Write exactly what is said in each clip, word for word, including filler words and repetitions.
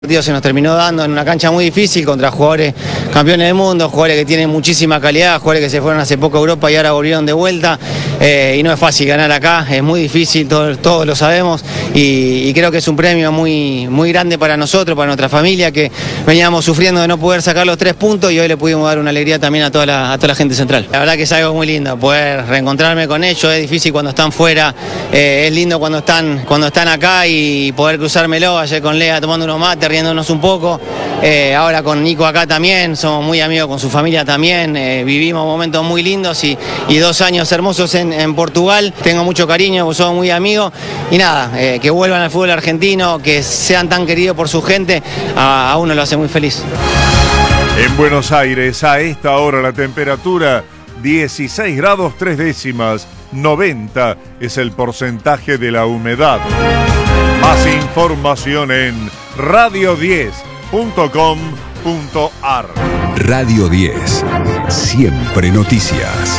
El partido se nos terminó dando en una cancha muy difícil contra jugadores campeones del mundo, jugadores que tienen muchísima calidad, jugadores que se fueron hace poco a Europa y ahora volvieron de vuelta, eh, y no es fácil ganar acá, es muy difícil, todo, todos lo sabemos, y, y creo que es un premio muy, muy grande para nosotros, para nuestra familia, que veníamos sufriendo de no poder sacar los tres puntos y hoy le pudimos dar una alegría también a toda la, a toda la gente central. La verdad que es algo muy lindo, poder reencontrarme con ellos, es difícil cuando están fuera, eh, es lindo cuando están, cuando están acá y poder cruzármelo, ayer con Lea tomando unos mates, riéndonos un poco, eh, ahora con Nico acá también, somos muy amigos con su familia también, eh, vivimos momentos muy lindos y, y dos años hermosos en, en Portugal, tengo mucho cariño, somos muy amigos y nada, eh, que vuelvan al fútbol argentino, que sean tan queridos por su gente, a, a uno lo hace muy feliz. En Buenos Aires, a esta hora la temperatura dieciséis grados tres décimas, noventa es el porcentaje de la humedad. Más información en radio diez punto com punto ar. Radio diez, siempre noticias.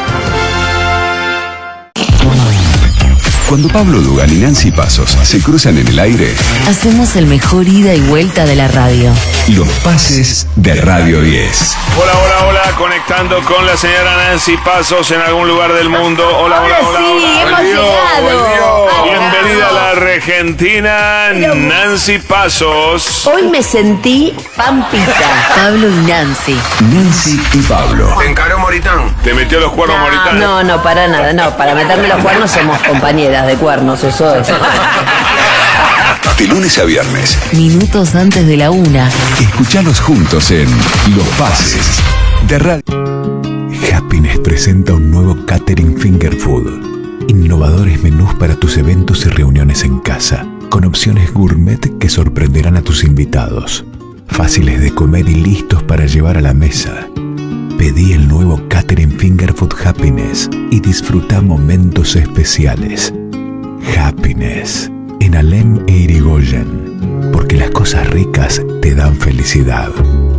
Cuando Pablo Dugan y Nancy Pasos se cruzan en el aire, hacemos el mejor ida y vuelta de la radio. Los pases de Radio diez. Hola, hola, hola, conectando con la señora Nancy Pasos en algún lugar del mundo. Hola, hola, hola, sí, hola. hemos Volvió, llegado. volvió. Bienvenida a la Argentina, Pero- Nancy Pasos. Hoy me sentí pampita. Pablo y Nancy. Nancy y Pablo. Te encaró Moritán. Te metió los cuernos No, Moritán. no, no, para nada, no. Para meterme los cuernos somos compañeras de cuernos, eso es. De lunes a viernes, Minutos antes de la una. escuchalos juntos en Los Pases de Radio. Happiness presenta un nuevo catering finger food. Innovadores menús para tus eventos y reuniones en casa, con opciones gourmet que sorprenderán a tus invitados. Fáciles de comer y listos para llevar a la mesa. Pedí el nuevo catering finger food Happiness y disfruta momentos especiales. Happiness en Alem e Irigoyen, porque las cosas ricas te dan felicidad.